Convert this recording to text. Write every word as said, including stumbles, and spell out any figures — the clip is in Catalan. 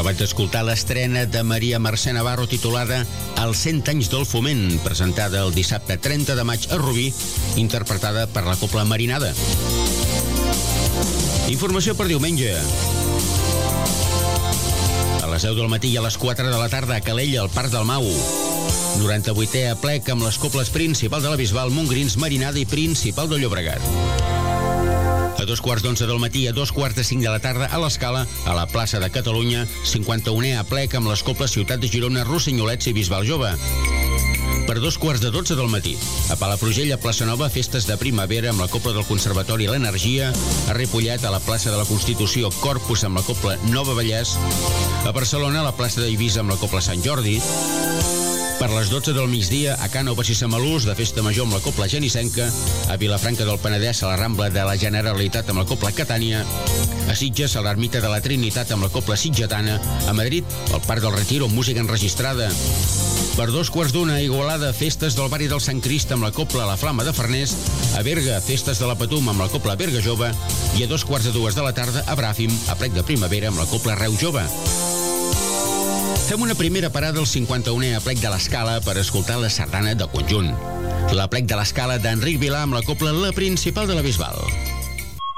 Acabats d'escoltar l'estrena de Maria Mercè Navarro titulada Els cent anys del foment, presentada el dissabte trenta de maig a Rubí, interpretada per la Cobla Marinada. Informació per diumenge. A les deu del matí i a les quatre de la tarda a Calella, al Parc del Mau. noranta-vuitè aplec amb les cobles Principal de la Bisbal, Montgrins, Marinada i Principal de Llobregat. A dos quarts d'onze del matí, a dos quarts de cinc de la tarda, a l'Escala, a la plaça de Catalunya, cinquanta-unè aplec amb les cobles Ciutat de Girona, Rossenyolets i Bisbal Jove. Per dos quarts de dotze del matí, a Palafrugell, a Plaça Nova, festes de primavera amb la Cobla del Conservatori L'Energia, a Ripollet, a la plaça de la Constitució, Corpus amb la Cobla Nova Vallès, a Barcelona, a la plaça d'Eivissa amb la Cobla Sant Jordi. Per les dotze del migdia, a Cànoves i Samalús, de festa major amb la Cobla Genissenca, a Vilafranca del Penedès, a la Rambla de la Generalitat amb la Cobla Catània, a Sitges, a l'Ermita de la Trinitat amb la Cobla Sitgetana, a Madrid, al Parc del Retiro, amb música enregistrada. Per dos quarts d'una, a Igualada, festes del barri del Sant Crist amb la Cobla La Flama de Farners, a Berga, festes de la Patum amb la Cobla Berga Jove, i a dos quarts de dues de la tarda, a Bràfim, a plec de primavera amb la Cobla Reu Jove. Fem una primera parada al cinquanta-unè aplec de l'Escala per escoltar la sardana de conjunt. L'aplec de l'Escala d'Enric Vilà amb la Cobla La Principal de la Bisbal.